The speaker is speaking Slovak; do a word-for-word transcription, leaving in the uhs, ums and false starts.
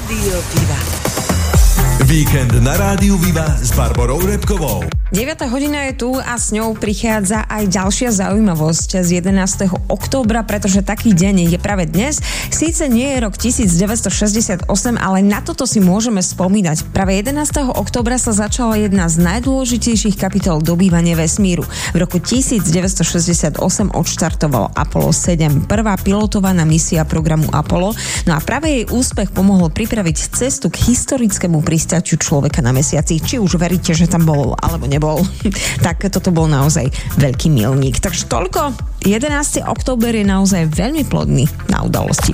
Rádio Viva. Víkend na Rádiu Viva s Barborou Repkovou. deviata hodina je tu a s ňou prichádza aj ďalšia zaujímavosť z jedenásteho októbra, pretože taký deň je práve dnes. Síce nie je rok devätnásťstošesťdesiatosem, ale na toto si môžeme spomínať. Práve jedenásteho októbra sa začala jedna z najdôležitejších kapitol dobývania vesmíru. V roku devätnásťstošesťdesiatosem odštartoval Apollo sedem, prvá pilotovaná misia programu Apollo. No a práve jej úspech pomohol pripraviť cestu k historickému pristátiu človeka na mesiaci. Či už veríte, že tam bol, alebo nebol. Tak toto bol naozaj veľký milník. Takže toľko. jedenásteho október je naozaj veľmi plodný na udalosti.